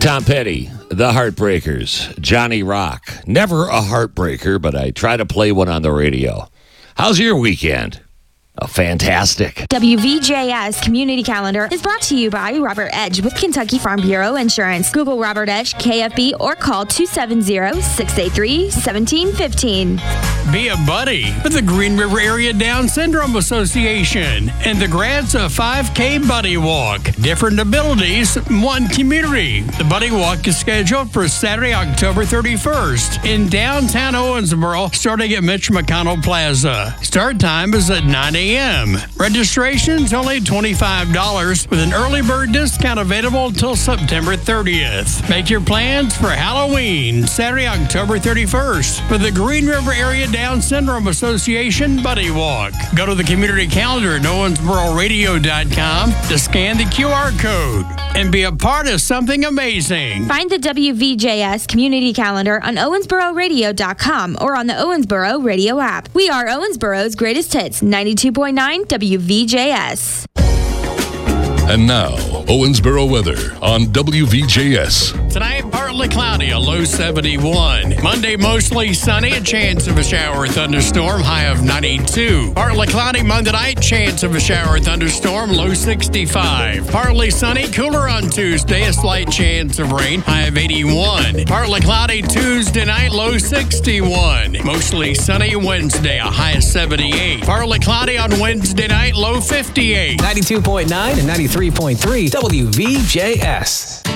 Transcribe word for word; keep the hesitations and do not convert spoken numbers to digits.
Tom Petty, The Heartbreakers, Johnny Rock. Never a heartbreaker, but I try to play one on the radio. How's your weekend? Oh, fantastic. W V J S Community Calendar is brought to you by Robert Edge with Kentucky Farm Bureau Insurance. Google Robert Edge, K F B, or call two seven zero, six eight three, one seven one five. Be a buddy with the Green River Area Down Syndrome Association and the grants of five K Buddy Walk. Different abilities, one community. The Buddy Walk is scheduled for Saturday, October thirty-first in downtown Owensboro, starting at Mitch McConnell Plaza. Start time is at nine a.m. Registration's only twenty-five dollars with an early bird discount available until September thirtieth. Make your plans for Halloween, Saturday, October thirty-first for the Green River Area Down Syndrome Association Buddy Walk. Go to the community calendar at owensboro radio dot com to scan the Q R code and be a part of something amazing. Find the W V J S Community Calendar on owensboro radio dot com or on the Owensboro Radio app. We are Owensboro's greatest hits, ninety-two point nine W V J S. And now, Owensboro weather on W V J S. Tonight, partly cloudy, a low seventy-one. Monday, mostly sunny, a chance of a shower or thunderstorm, high of ninety-two. Partly cloudy Monday night, chance of a shower or thunderstorm, low sixty-five. Partly sunny, cooler on Tuesday, a slight chance of rain, high of eighty-one. Partly cloudy Tuesday night, low sixty-one. Mostly sunny Wednesday, a high of seventy-eight. Partly cloudy on Wednesday night, low fifty-eight. ninety-two point nine and ninety-three point three W V J S.